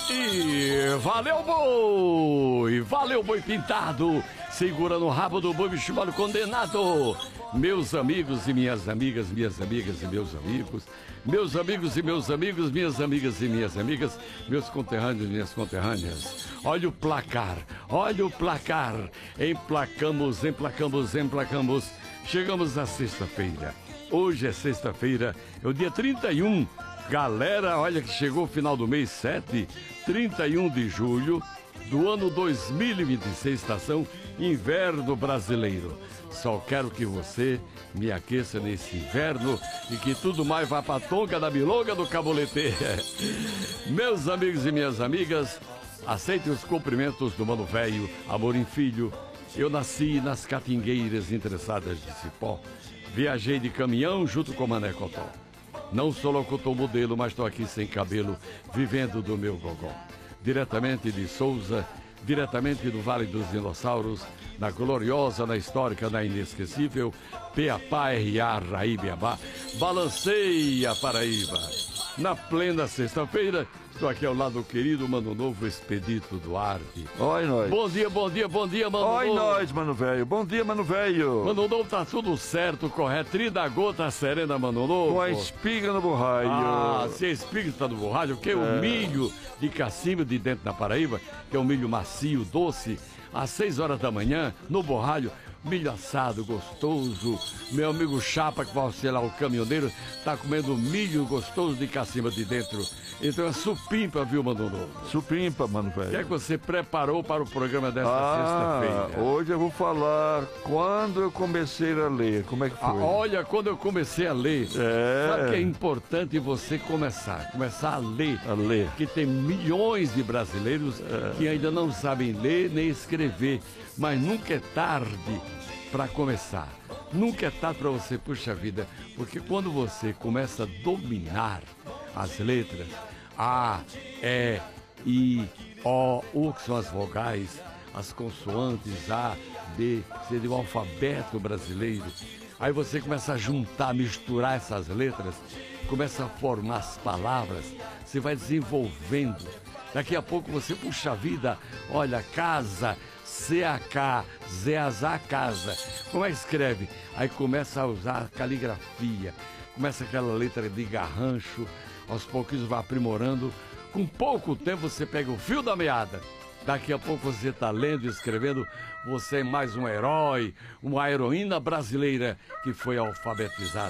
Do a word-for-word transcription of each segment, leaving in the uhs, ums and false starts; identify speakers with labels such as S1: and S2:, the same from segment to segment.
S1: E valeu, boi! Valeu, boi pintado! Segura no rabo do boi, bicho condenado! Meus amigos e minhas amigas, minhas amigas e meus amigos, meus amigos e meus amigos, minhas amigas e minhas amigas, meus conterrâneos e minhas conterrâneas. Olha o placar, olha o placar. Emplacamos, emplacamos, emplacamos. Chegamos à sexta-feira. Hoje é sexta-feira, é o dia trinta e um. Galera, olha que chegou o final do mês sete, trinta e um de julho do ano dois mil e vinte e seis, estação inverno brasileiro. Só quero que você me aqueça nesse inverno e que tudo mais vá pra tonga da milonga do caboletê. Meus amigos e minhas amigas, aceitem os cumprimentos do Mano Velho, Amorim Filho. Eu nasci nas catingueiras interessadas de Cipó. Viajei de caminhão junto com Mané Cotó. Não sou locutor modelo, mas estou aqui sem cabelo, vivendo do meu gogó. Diretamente de Souza, diretamente do Vale dos Dinossauros, na gloriosa, na histórica, na inesquecível, Peapá, R A, Raíbiabá, balanceia Paraíba. Na plena sexta-feira, estou aqui ao lado do querido Mano Novo, Expedito Duarte.
S2: Oi, nós.
S1: Bom dia, bom dia, bom dia, Mano
S2: Oi,
S1: Novo.
S2: nós, Mano Velho. Bom dia, Mano Velho.
S1: Mano Novo, tá tudo certo, correto. Trinta gota serena, Mano Novo.
S2: Com a espiga no borraio.
S1: Ah, se a espiga está no borraio, que é o milho de cacimba de dentro da Paraíba, que é um milho macio, doce, às seis horas da manhã, no borralho, milho assado, gostoso. Meu amigo Chapa, que vai ser lá o caminhoneiro, tá comendo milho gostoso de cacimba de dentro. Então é supimpa, viu, Mano Novo?
S2: Supimpa, Mano Velho.
S1: O que é que você preparou para o programa desta
S2: ah,
S1: sexta-feira?
S2: Hoje eu vou falar quando eu comecei a ler. Como é que foi?
S1: Ah, olha, quando eu comecei a ler,
S2: É.
S1: sabe que é importante você começar, começar a ler.
S2: A ler.
S1: Porque tem milhões de brasileiros que ainda não sabem ler nem escrever, mas nunca é tarde para começar. Nunca é tarde para você, puxa vida, porque quando você começa a dominar as letras A, E, I, O, U, que são as vogais, as consoantes A, B, seria o alfabeto brasileiro. Aí você começa a juntar, misturar essas letras, começa a formar as palavras, você vai desenvolvendo. Daqui a pouco você, puxa vida, olha, casa, C A K, Z A Z A, casa. Como é que escreve? Aí começa a usar a caligrafia, começa aquela letra de garrancho, aos pouquinhos vai aprimorando. Com pouco tempo você pega o fio da meada. Daqui a pouco você está lendo e escrevendo, você é mais um herói, uma heroína brasileira que foi alfabetizado.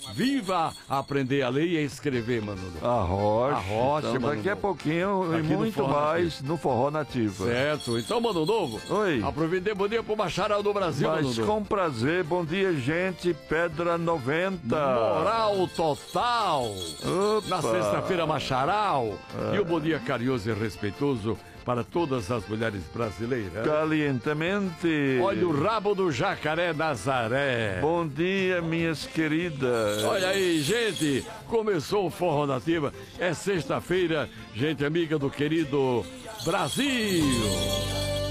S1: Viva aprender a ler e a escrever, Mano.
S2: A rocha.
S1: A rocha,
S2: então,
S1: Mano
S2: daqui a
S1: Novo.
S2: pouquinho
S1: Aqui
S2: e
S1: no
S2: muito
S1: Forró
S2: mais
S1: Nativo.
S2: no Forró Nativa.
S1: Certo. Então, Mano Novo,
S2: Oi.
S1: aproveitei, bom dia pro Bacharel do Brasil, Mano
S2: Mas
S1: Novo.
S2: com prazer. Bom dia, gente. Pedra noventa.
S1: Moral total.
S2: Opa.
S1: Na sexta-feira, Macharal. E o bom dia carinhoso e respeitoso para todas as mulheres brasileiras.
S2: Calientemente.
S1: Olha o rabo do jacaré Nazaré.
S2: Bom dia, minhas queridas.
S1: Olha aí, gente, começou o Forró Nativa. É sexta-feira, gente amiga do querido Brasil.